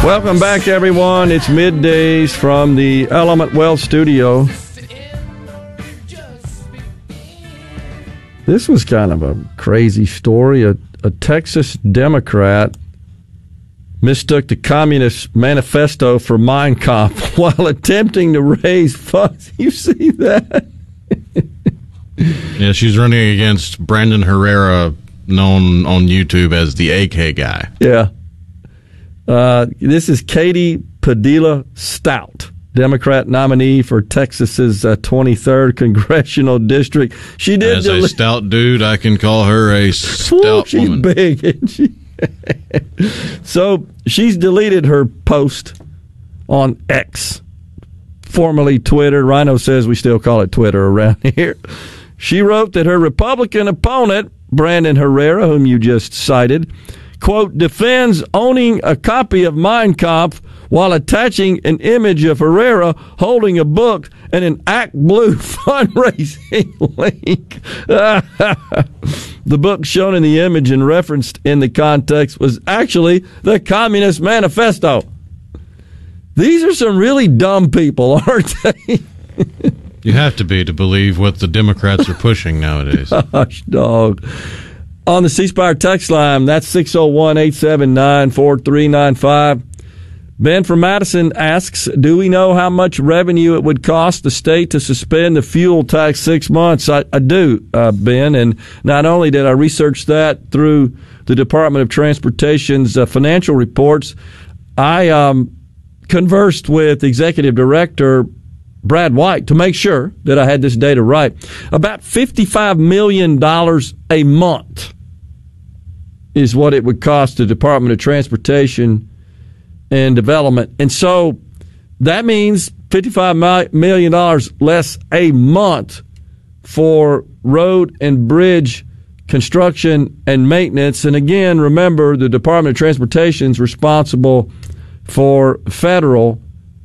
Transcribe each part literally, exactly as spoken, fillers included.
Welcome back, everyone. It's middays from the Element Wealth Studio. This was kind of a crazy story. A, a Texas Democrat mistook the Communist Manifesto for Mein Kampf while attempting to raise funds. You see that? Yeah, she's running against Brandon Herrera, known on YouTube as the A K guy. Yeah. Uh, this is Katie Padilla Stout, Democrat nominee for Texas's uh, twenty-third congressional district. She did As deli- a stout dude, I can call her a stout Ooh, she's woman. Big, isn't she? So she's deleted her post on X, formerly Twitter. Rhino says we still call it Twitter around here. She wrote that her Republican opponent, Brandon Herrera, whom you just cited, quote, defends owning a copy of Mein Kampf while attaching an image of Herrera holding a book and an Act Blue fundraising link. The book shown in the image and referenced in the context was actually the Communist Manifesto. These are some really dumb people, aren't they? You have to be to believe what the Democrats are pushing nowadays. Gosh, dog. On the C Spire text line, that's six oh one, eight seven nine, four three nine five. Ben from Madison asks, do we know how much revenue it would cost the state to suspend the fuel tax six months? I, I do, uh, Ben, and not only did I research that through the Department of Transportation's uh, financial reports, I um, conversed with Executive Director Brad White to make sure that I had this data right. About fifty-five million dollars a month is what it would cost the Department of Transportation and Development. And so that means fifty-five million dollars less a month for road and bridge construction and maintenance. And again, remember, the Department of Transportation is responsible for federal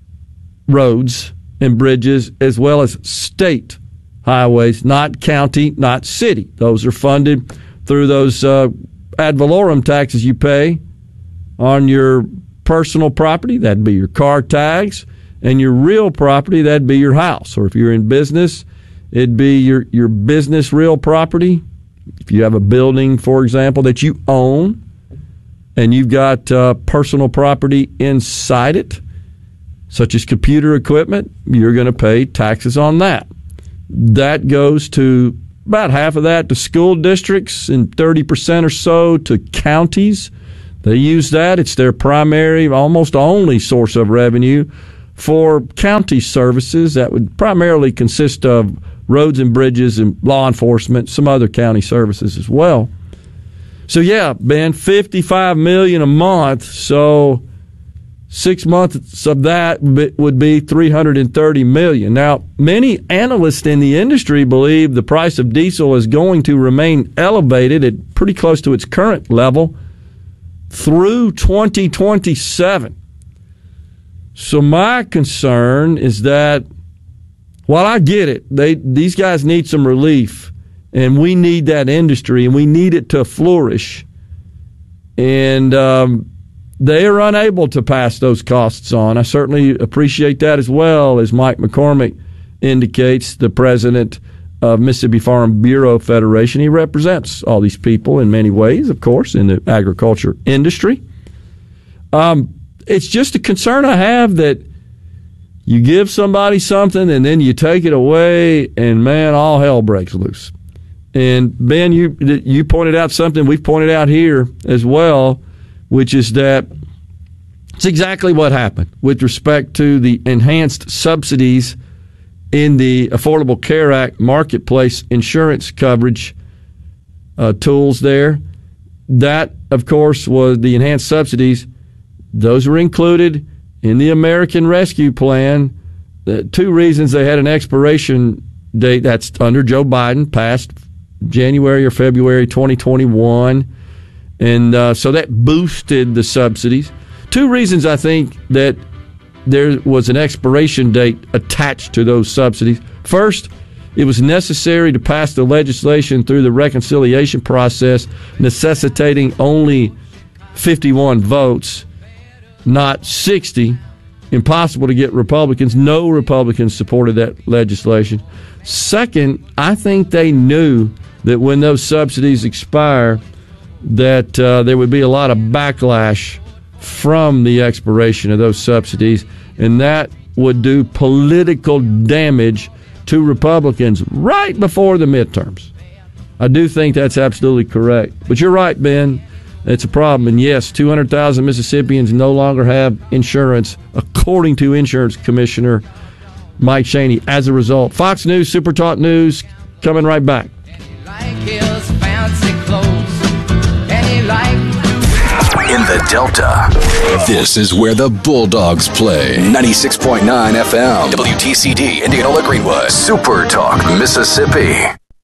roads and bridges as well as state highways, not county, not city. Those are funded through those uh, ad valorem taxes you pay on your personal property. That'd be your car tags. And your real property, that'd be your house. Or if you're in business, it'd be your, your business real property. If you have a building, for example, that you own and you've got uh, personal property inside it, such as computer equipment, you're going to pay taxes on that. That goes to about half of that to school districts and thirty percent or so to counties. They use that. It's their primary, almost only source of revenue for county services. That would primarily consist of roads and bridges and law enforcement, some other county services as well. So, yeah, Ben, fifty-five million dollars a month. So Six months of that would be three hundred thirty million dollars. Now, many analysts in the industry believe the price of diesel is going to remain elevated at pretty close to its current level through twenty twenty-seven. So my concern is that, while I get it, they these guys need some relief, and we need that industry, and we need it to flourish. And um they are unable to pass those costs on. I certainly appreciate that, as well as Mike McCormick indicates, the president of Mississippi Farm Bureau Federation. He represents all these people in many ways, of course, in the agriculture industry. Um, it's just a concern I have that you give somebody something and then you take it away, and, man, all hell breaks loose. And, Ben, you you pointed out something we've pointed out here as well, which is that it's exactly what happened with respect to the enhanced subsidies in the Affordable Care Act marketplace insurance coverage uh, tools there. That, of course, was the enhanced subsidies. Those were included in the American Rescue Plan. The two reasons they had an expiration date, that's under Joe Biden, passed January or February twenty twenty-one. And uh, so that boosted the subsidies. Two reasons I think that there was an expiration date attached to those subsidies. First, it was necessary to pass the legislation through the reconciliation process, necessitating only fifty-one votes. not sixty. Impossible to get Republicans. No Republicans supported that legislation. Second, I think they knew that when those subsidies expire, that uh, there would be a lot of backlash from the expiration of those subsidies, and that would do political damage to Republicans right before the midterms. I do think that's absolutely correct. But you're right, Ben. It's a problem. And yes, two hundred thousand Mississippians no longer have insurance, according to Insurance Commissioner Mike Chaney, as a result. Fox News, Super Talk News, coming right back. In the Delta, this is where the Bulldogs play. ninety-six point nine F M, W T C D, Indianola Greenwood, Super Talk, Mississippi.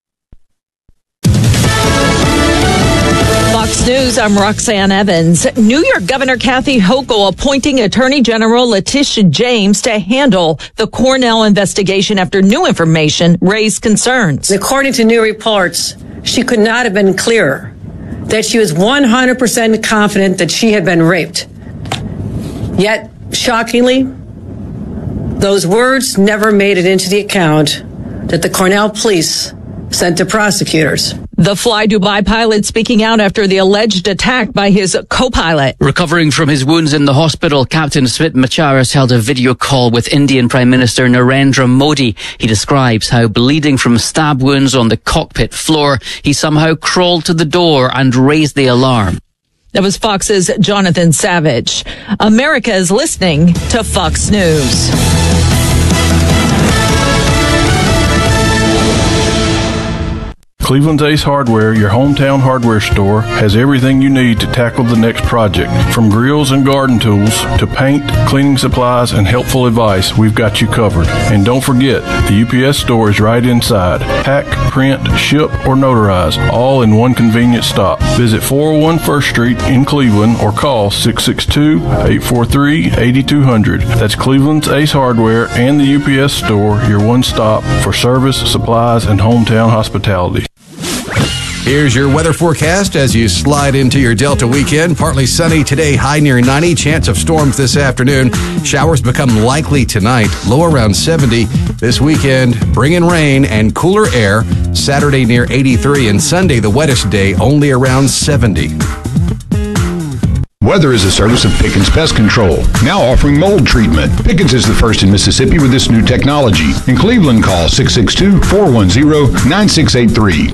Fox News, I'm Roxanne Evans. New York Governor Kathy Hochul appointing Attorney General Letitia James to handle the Cornell investigation after new information raised concerns. According to new reports, she could not have been clearer that she was one hundred percent confident that she had been raped. Yet, shockingly, those words never made it into the account that the Cornell police sent to prosecutors. The Fly Dubai pilot speaking out after the alleged attack by his co-pilot. Recovering from his wounds in the hospital, Captain Smit Macharas held a video call with Indian Prime Minister Narendra Modi. He describes how, bleeding from stab wounds on the cockpit floor, he somehow crawled to the door and raised the alarm. That was Fox's Jonathan Savage. America is listening to Fox News. Cleveland's Ace Hardware, your hometown hardware store, has everything you need to tackle the next project. From grills and garden tools to paint, cleaning supplies, and helpful advice, we've got you covered. And don't forget, the U P S store is right inside. Pack, print, ship, or notarize, all in one convenient stop. Visit four oh one First Street in Cleveland or call six six two, eight four three, eight two zero zero. That's Cleveland's Ace Hardware and the U P S store, your one stop for service, supplies, and hometown hospitality. Here's your weather forecast as you slide into your Delta weekend. Partly sunny today, high near ninety. Chance of storms this afternoon. Showers become likely tonight, low around seventy. This weekend, bringing rain and cooler air. Saturday near eighty-three, and Sunday the wettest day, only around seventy. Weather is a service of Pickens Pest Control, now offering mold treatment. Pickens is the first in Mississippi with this new technology. In Cleveland, call six six two, four one zero, nine six eight three.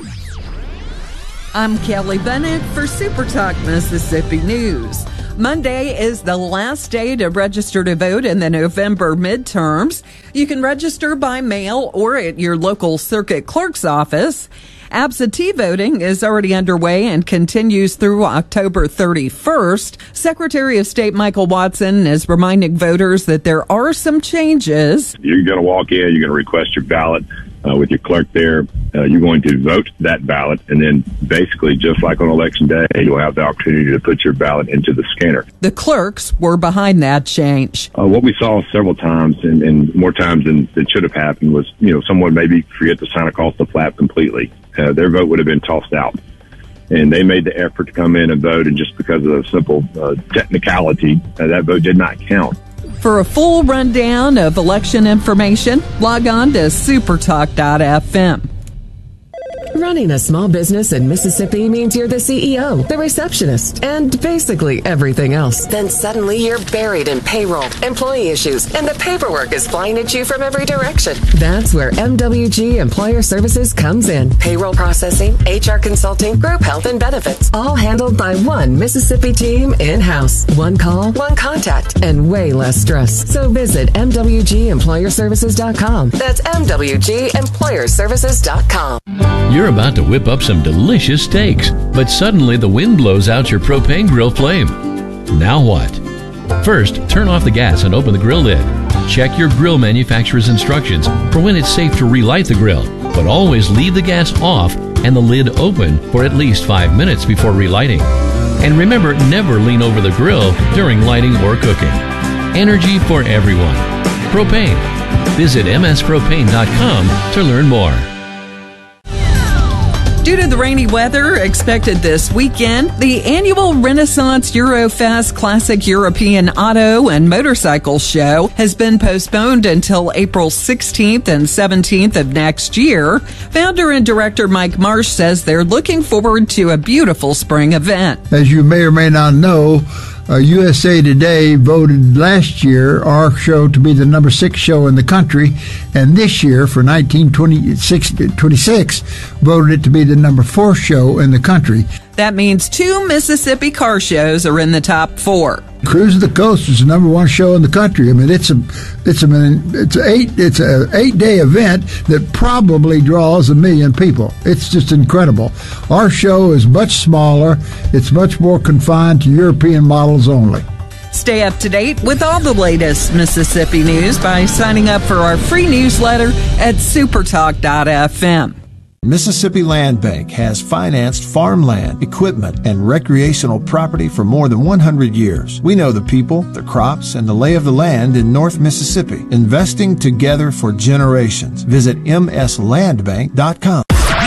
I'm Kelly Bennett for Super Talk Mississippi News. Monday is the last day to register to vote in the November midterms. You can register by mail or at your local circuit clerk's office. Absentee voting is already underway and continues through October thirty-first. Secretary of State Michael Watson is reminding voters that there are some changes. You're going to walk in, you're going to request your ballot uh, with your clerk there. Uh, you're going to vote that ballot, and then basically, just like on Election Day, you'll have the opportunity to put your ballot into the scanner. The clerks were behind that change. Uh, what we saw several times, and, and more times than, than should have happened, was, you know, someone maybe forget to sign across the flap completely. Uh, their vote would have been tossed out. And they made the effort to come in and vote, and just because of a simple uh, technicality, uh, that vote did not count. For a full rundown of election information, log on to supertalk dot f m. Running a small business in Mississippi means you're the C E O, the receptionist, and basically everything else. Then suddenly you're buried in payroll, employee issues, and the paperwork is flying at you from every direction. That's where M W G Employer Services comes in. Payroll processing, H R consulting, group health and benefits. All handled by one Mississippi team in-house. One call, one contact, and way less stress. So visit M W G employer services dot com. That's M W G employer services dot com. You're about to whip up some delicious steaks, but suddenly the wind blows out your propane grill flame. Now what? First, turn off the gas and open the grill lid. Check your grill manufacturer's instructions for when it's safe to relight the grill, but always leave the gas off and the lid open for at least five minutes before relighting. And remember, never lean over the grill during lighting or cooking. Energy for everyone. Propane. Visit m s propane dot com to learn more. Due to the rainy weather expected this weekend, the annual Renaissance Eurofest Classic European Auto and Motorcycle Show has been postponed until April sixteenth and seventeenth of next year. Founder and director Mike Marsh says they're looking forward to a beautiful spring event. As you may or may not know, Uh, U S A Today voted last year our show to be the number six show in the country, and this year, for nineteen twenty-six, voted it to be the number four show in the country. That means two Mississippi car shows are in the top four. Cruise of the Coast is the number one show in the country. I mean, it's a, it's a, it's a eight, it's a eight day event that probably draws a million people. It's just incredible. Our show is much smaller. It's much more confined to European models only. Stay up to date with all the latest Mississippi news by signing up for our free newsletter at supertalk dot f m. Mississippi Land Bank has financed farmland, equipment, and recreational property for more than one hundred years. We know the people, the crops, and the lay of the land in North Mississippi, investing together for generations. Visit m s land bank dot com.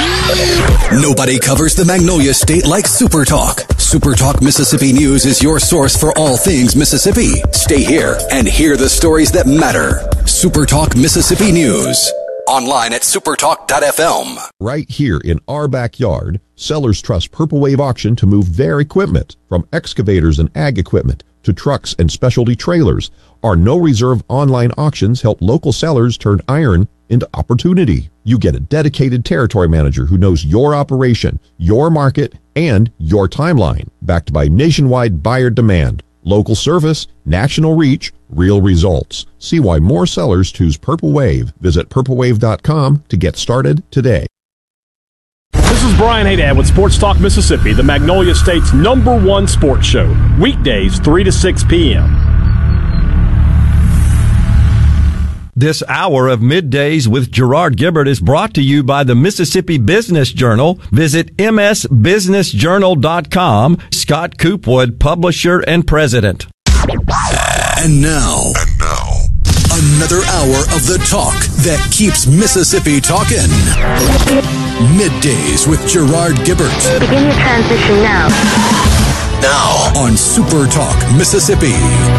Nobody covers the Magnolia State like Super Talk. Super Talk Mississippi News is your source for all things Mississippi. Stay here and hear the stories that matter. Super Talk Mississippi News. Online at supertalk dot f m. Right here in our backyard, sellers trust Purple Wave Auction to move their equipment, from excavators and ag equipment to trucks and specialty trailers. Our no-reserve online auctions help local sellers turn iron into opportunity. You get a dedicated territory manager who knows your operation, your market, and your timeline, backed by nationwide buyer demand. Local service, national reach, real results. See why more sellers choose Purple Wave. Visit purple wave dot com to get started today. This is Brian Haydad with Sports Talk Mississippi, the Magnolia State's number one sports show. Weekdays, three to six p.m. This hour of Middays with Gerard Gibbert is brought to you by the Mississippi Business Journal. Visit m s business journal dot com. Scott Coopwood, publisher and president. And now, and now, another hour of the talk that keeps Mississippi talking. Middays with Gerard Gibbert. Begin your transition now. Now on Super Talk Mississippi.